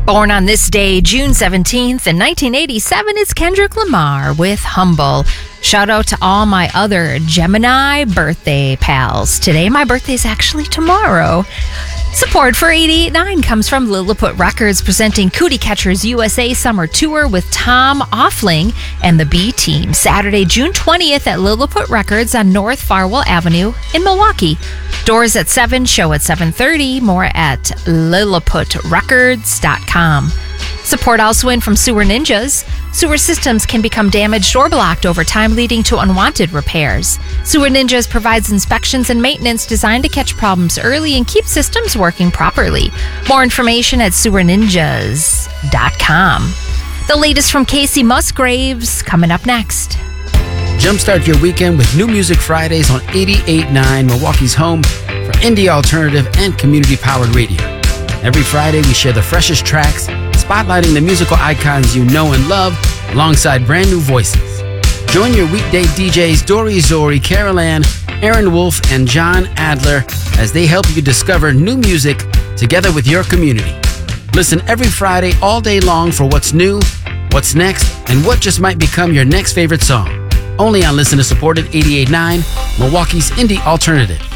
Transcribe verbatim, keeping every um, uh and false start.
Born on this day, June seventeenth, in nineteen eighty-seven, it's Kendrick Lamar with Humble. Shout out to all my other Gemini birthday pals. Today, my birthday's actually tomorrow. Support for eighty-eight point nine comes from Lilliput Records, presenting Cootie Catchers U S A Summer Tour with Tom Offling and the B-Team. Saturday, June twentieth at Lilliput Records on North Farwell Avenue in Milwaukee. Doors at seven, show at seven thirty. More at lilliput records dot com. Support also in from Sewer Ninjas. Sewer systems can become damaged or blocked over time, leading to unwanted repairs. Sewer Ninjas provides inspections and maintenance designed to catch problems early and keep systems working properly. More information at sewer ninjas dot com. The latest from Casey Musgraves coming up next. Jumpstart your weekend with New Music Fridays on eighty-eight point nine, Milwaukee's home for indie alternative and community-powered radio. Every Friday, we share the freshest tracks, spotlighting the musical icons you know and love, alongside brand new voices. Join your weekday D Js Dory Zori, Carol Ann, Aaron Wolf, and John Adler as they help you discover new music together with your community. Listen every Friday all day long for what's new, what's next, and what just might become your next favorite song. Only on listener-supported eighty-eight point nine, Milwaukee's indie alternative.